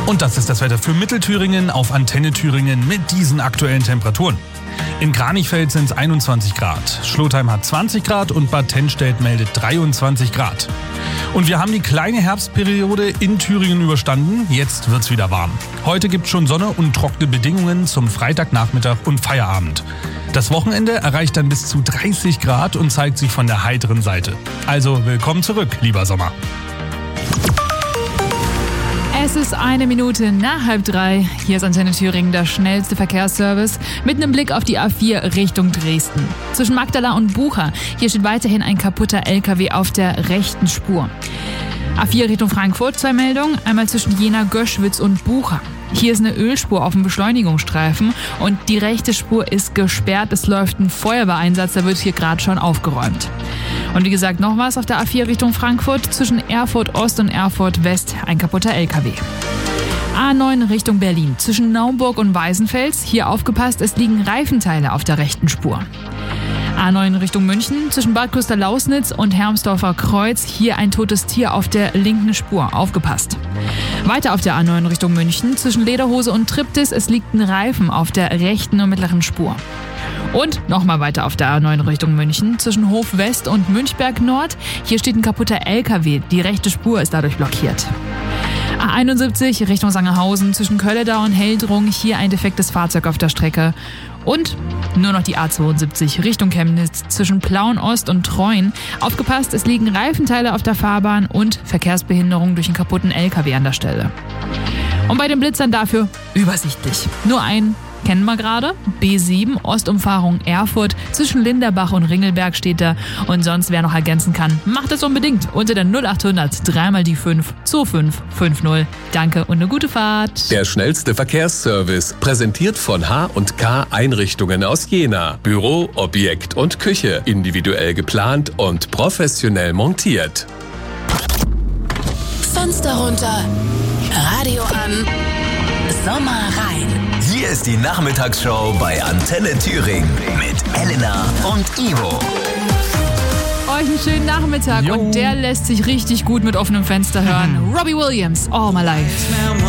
Und das ist das Wetter für Mittelthüringen auf Antenne Thüringen mit diesen aktuellen Temperaturen. In Kranichfeld sind es 21 Grad, Schlotheim hat 20 Grad und Bad Tennstedt meldet 23 Grad. Und wir haben die kleine Herbstperiode in Thüringen überstanden, jetzt wird's wieder warm. Heute gibt's schon Sonne und trockene Bedingungen zum Freitagnachmittag und Feierabend. Das Wochenende erreicht dann bis zu 30 Grad und zeigt sich von der heiteren Seite. Also willkommen zurück, lieber Sommer. Es ist 1 Minute nach 2:30. Hier ist Antenne Thüringen, der schnellste Verkehrsservice, mit einem Blick auf die A4 Richtung Dresden. Zwischen Magdala und Bucha, hier steht weiterhin ein kaputter LKW auf der rechten Spur. A4 Richtung Frankfurt, 2 Meldungen, einmal zwischen Jena, Göschwitz und Bucha. Hier ist eine Ölspur auf dem Beschleunigungsstreifen und die rechte Spur ist gesperrt. Es läuft ein Feuerwehreinsatz, da wird hier gerade schon aufgeräumt. Und wie gesagt, noch was auf der A4 Richtung Frankfurt, zwischen Erfurt Ost und Erfurt West, ein kaputter LKW. A9 Richtung Berlin, zwischen Naumburg und Weißenfels, hier aufgepasst, es liegen Reifenteile auf der rechten Spur. A9 Richtung München, zwischen Bad Küster-Lausnitz und Hermsdorfer Kreuz, hier ein totes Tier auf der linken Spur, aufgepasst. Weiter auf der A9 Richtung München, zwischen Lederhose und Triptis, es liegt ein Reifen auf der rechten und mittleren Spur. Und nochmal weiter auf der A9 Richtung München, zwischen Hof West und Münchberg Nord, hier steht ein kaputter LKW, die rechte Spur ist dadurch blockiert. A71 Richtung Sangerhausen, zwischen Kölledau und Heldrung, hier ein defektes Fahrzeug auf der Strecke. Und nur noch die A72 Richtung Chemnitz, zwischen Plauen Ost und Treuen. Aufgepasst, es liegen Reifenteile auf der Fahrbahn und Verkehrsbehinderung durch einen kaputten LKW an der Stelle. Und bei den Blitzern dafür übersichtlich. Nur einen kennen wir gerade. B7 Ostumfahrung Erfurt, zwischen Linderbach und Ringelberg steht da. Und sonst, wer noch ergänzen kann, macht es unbedingt unter der 0800 3 mal die 5 2550. Danke und eine gute Fahrt. Der schnellste Verkehrsservice, präsentiert von H&K Einrichtungen aus Jena. Büro, Objekt und Küche, individuell geplant und professionell montiert. Fenster runter, Radio an, Sommer rein. Hier ist die Nachmittagsshow bei Antenne Thüringen mit Elena und Ivo. Euch einen schönen Nachmittag und der lässt sich richtig gut mit offenem Fenster hören. Robbie Williams, All My Life.